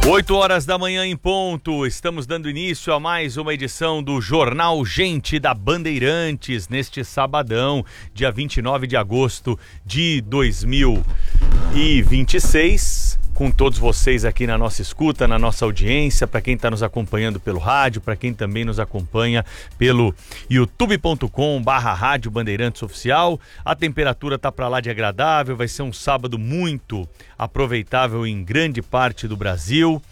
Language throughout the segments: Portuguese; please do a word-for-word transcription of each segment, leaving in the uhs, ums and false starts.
oito horas da manhã em ponto, estamos dando início a mais uma edição do Jornal Gente da Bandeirantes, neste sabadão, dia vinte e nove de agosto de dois mil e vinte e seis, com todos vocês aqui na nossa escuta, na nossa audiência, para quem está nos acompanhando pelo rádio, para quem também nos acompanha pelo youtube ponto com barra Rádio Bandeirantes Oficial. A temperatura tá para lá de agradável, vai ser um sábado muito aproveitável em grande parte do Brasil.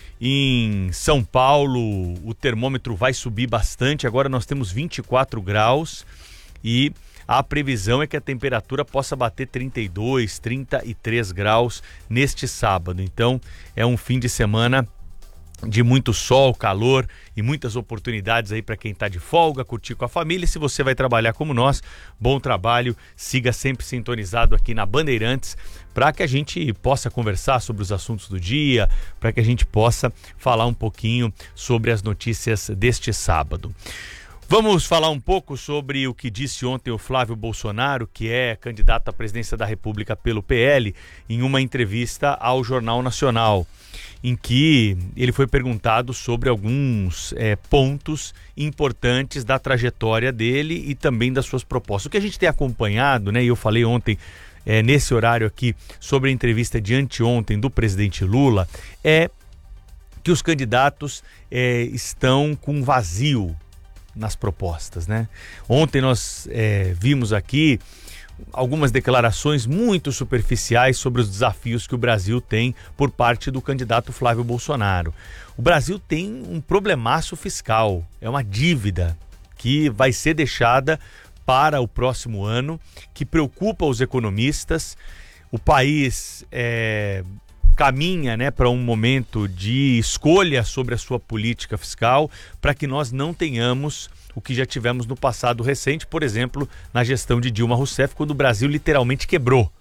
Em São Paulo, o termômetro vai subir bastante, agora nós temos vinte e quatro graus e a previsão é que a temperatura possa bater trinta e dois, trinta e três graus neste sábado. Então, é um fim de semana de muito sol, calor e muitas oportunidades aí para quem está de folga, curtir com a família. E se você vai trabalhar como nós, bom trabalho, siga sempre sintonizado aqui na Bandeirantes para que a gente possa conversar sobre os assuntos do dia, para que a gente possa falar um pouquinho sobre as notícias deste sábado. Vamos falar um pouco sobre o que disse ontem o Flávio Bolsonaro, que é candidato à presidência da República pelo P L, em uma entrevista ao Jornal Nacional, em que ele foi perguntado sobre alguns é, pontos importantes da trajetória dele e também das suas propostas. O que a gente tem acompanhado, né, e eu falei ontem é, nesse horário aqui sobre a entrevista de anteontem do presidente Lula, é que os candidatos é, estão com vazio nas propostas, né? Ontem nós é, vimos aqui algumas declarações muito superficiais sobre os desafios que o Brasil tem por parte do candidato Flávio Bolsonaro. O Brasil tem um problemaço fiscal, é uma dívida que vai ser deixada para o próximo ano, que preocupa os economistas. O país é... caminha, né, para um momento de escolha sobre a sua política fiscal, para que nós não tenhamos o que já tivemos no passado recente, por exemplo, na gestão de Dilma Rousseff, quando o Brasil literalmente quebrou.